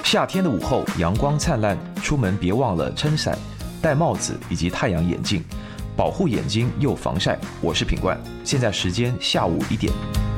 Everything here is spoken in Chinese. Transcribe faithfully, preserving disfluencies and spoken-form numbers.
夏天的午后，阳光灿烂，出门别忘了撑伞、戴帽子以及太阳眼镜，保护眼睛又防晒。我是品冠，现在时间下午一点。